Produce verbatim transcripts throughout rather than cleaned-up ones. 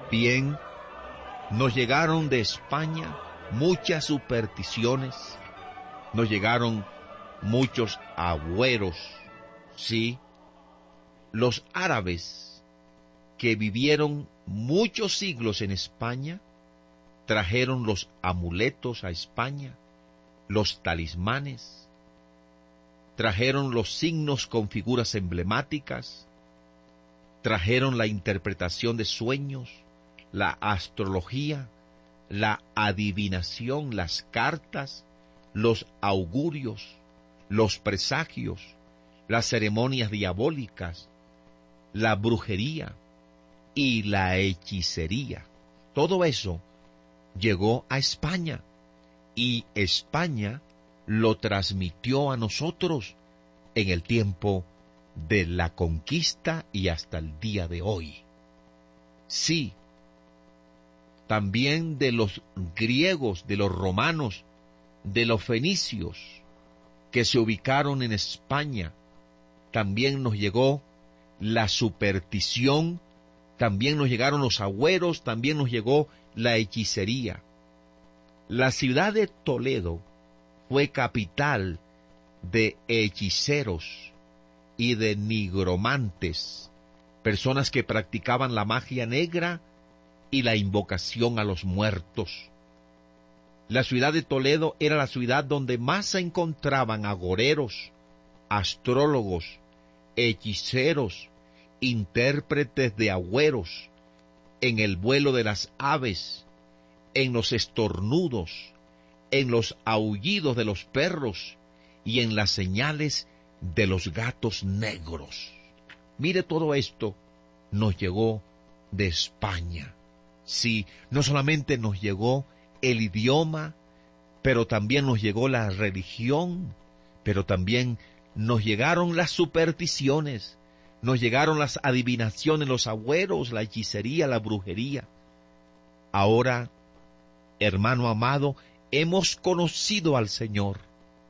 Bien, nos llegaron de España muchas supersticiones, nos llegaron muchos agüeros, sí. Los árabes que vivieron muchos siglos en España trajeron los amuletos a España, los talismanes, trajeron los signos con figuras emblemáticas, trajeron la interpretación de sueños, la astrología, la adivinación, las cartas, los augurios, los presagios, las ceremonias diabólicas, la brujería y la hechicería. Todo eso llegó a España y España lo transmitió a nosotros en el tiempo de la conquista y hasta el día de hoy. Sí, también de los griegos, de los romanos, de los fenicios que se ubicaron en España, también nos llegó la superstición, también nos llegaron los agüeros, también nos llegó la hechicería. La ciudad de Toledo fue capital de hechiceros y de nigromantes, personas que practicaban la magia negra y la invocación a los muertos. La ciudad de Toledo era la ciudad donde más se encontraban agoreros, astrólogos, hechiceros, intérpretes de agüeros, en el vuelo de las aves, en los estornudos, en los aullidos de los perros y en las señales de los gatos negros. Mire, todo esto nos llegó de España. Sí, no solamente nos llegó el idioma, pero también nos llegó la religión, pero también nos llegaron las supersticiones, nos llegaron las adivinaciones, los agüeros, la hechicería, la brujería. Ahora, hermano amado, hemos conocido al Señor.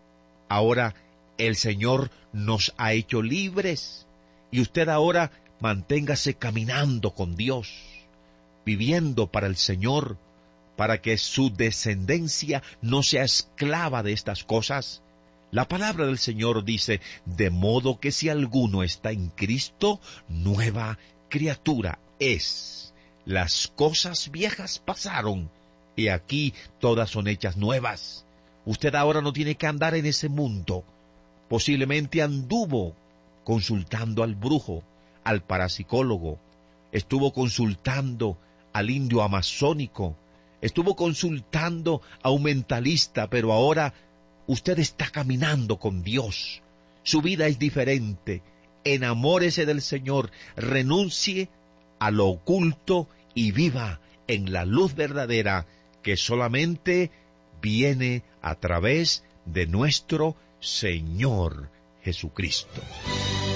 Ahora el Señor nos ha hecho libres y usted ahora manténgase caminando con Dios, viviendo para el Señor, para que su descendencia no sea esclava de estas cosas. La palabra del Señor dice, de modo que si alguno está en Cristo, nueva criatura es. Las cosas viejas pasaron, y aquí todas son hechas nuevas. Usted ahora no tiene que andar en ese mundo. Posiblemente anduvo consultando al brujo, al parapsicólogo, estuvo consultando al indio amazónico, estuvo consultando a un mentalista, pero ahora usted está caminando con Dios. Su vida es diferente. Enamórese del Señor, renuncie a lo oculto y viva en la luz verdadera que solamente viene a través de nuestro Señor Jesucristo.